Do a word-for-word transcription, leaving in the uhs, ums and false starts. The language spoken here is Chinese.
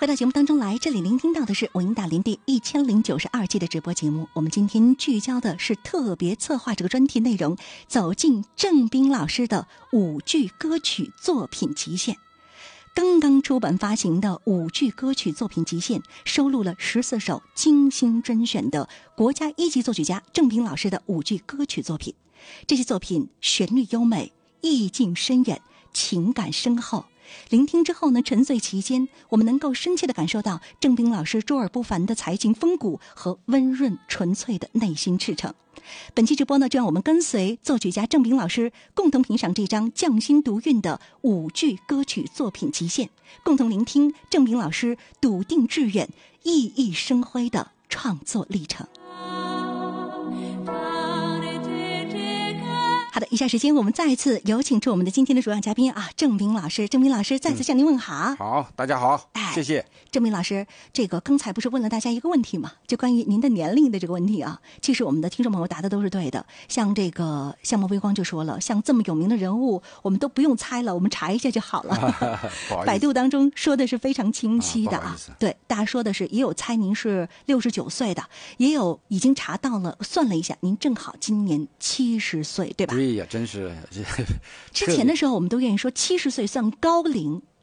回到节目当中来，这里聆听到的是文音大林第一千零九十二期的直播节目。我们今天聚焦的是特别策划这个专题内容，走进郑斌老师的舞剧歌曲作品集线。刚刚出版发行的舞剧歌曲作品集线收录了十四首精心甄选的国家一级作曲家郑斌老师的舞剧歌曲作品。这些作品旋律优美，意境深远，情感深厚。聆听之后呢，沉醉其间，我们能够深切地感受到郑斌老师卓尔不凡的才情风骨和温润纯粹的内心赤诚。本期直播呢，就让我们跟随作曲家郑斌老师共同品赏这张匠心独运的舞剧歌曲作品集线，共同聆听郑斌老师笃定志远、熠熠生辉的创作历程。好的，以下时间我们再一次有请出我们的今天的主要嘉宾啊，郑斌老师。郑斌老师再次向您问好。 嗯、好，大家好， 哎， 谢谢。 郑斌老师，这个刚才不是问了大家一个问题吗？就关于您的年龄的这个问题啊，其实我们的听众朋友答的都是对的。像这个夏末微光就说了，像这么有名的人物，我们都不用猜了，我们查一下就好了。 好百度当中说的是非常清晰的啊。 啊对，大家说的是，也有猜您是六十九岁的，也有已经查到了，算了一下，您正好今年七十岁，对吧？ 对呀，真是。 之前的时候，我们都愿意说七十岁算高龄，